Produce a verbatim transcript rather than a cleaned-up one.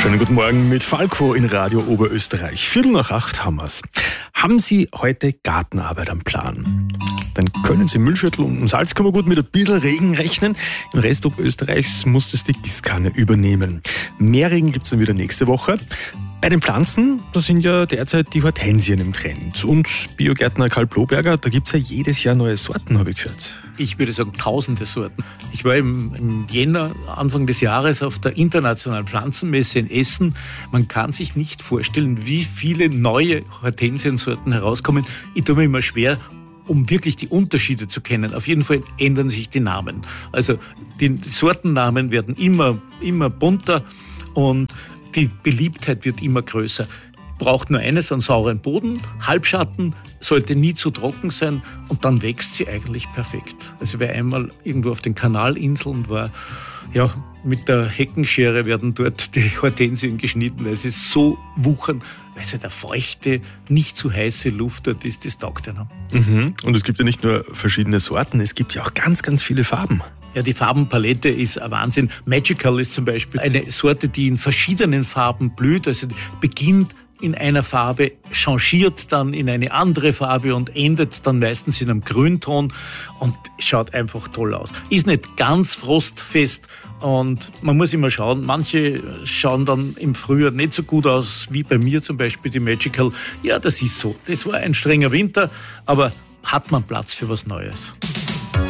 Schönen guten Morgen mit Falco in Radio Oberösterreich. Viertel nach acht haben wir's. Haben Sie heute Gartenarbeit am Plan? Dann können Sie im Müllviertel und im Salzkammergut mit ein bisschen Regen rechnen. Im Rest Oberösterreichs muss das die Gießkanne übernehmen. Mehr Regen gibt's dann wieder nächste Woche. Bei den Pflanzen, da sind ja derzeit die Hortensien im Trend. Und Biogärtner Karl Bloberger, da gibt's ja jedes Jahr neue Sorten, habe ich gehört. Ich würde sagen, tausende Sorten. Ich war im, im Jänner, Anfang des Jahres, auf der Internationalen Pflanzenmesse in Essen. Man kann sich nicht vorstellen, wie viele neue Hortensiensorten herauskommen. Ich tue mir immer schwer, um wirklich die Unterschiede zu kennen. Auf jeden Fall ändern sich die Namen. Also die Sortennamen werden immer, immer bunter und die Beliebtheit wird immer größer. Braucht nur eines, einen sauren Boden, Halbschatten, sollte nie zu trocken sein und dann wächst sie eigentlich perfekt. Also wer einmal irgendwo auf den Kanalinseln war, ja, mit der Heckenschere werden dort die Hortensien geschnitten, weil sie so wuchern, weil es ja der feuchte, nicht zu heiße Luft dort ist, das taugt ja noch. Mhm. Und es gibt ja nicht nur verschiedene Sorten, es gibt ja auch ganz, ganz viele Farben. Ja, die Farbenpalette ist ein Wahnsinn. Magical ist zum Beispiel eine Sorte, die in verschiedenen Farben blüht, also beginnt in einer Farbe, changiert dann in eine andere Farbe und endet dann meistens in einem Grünton und schaut einfach toll aus. Ist nicht ganz frostfest und man muss immer schauen, manche schauen dann im Frühjahr nicht so gut aus, wie bei mir zum Beispiel die Magical. Ja, das ist so. Das war ein strenger Winter, aber hat man Platz für was Neues.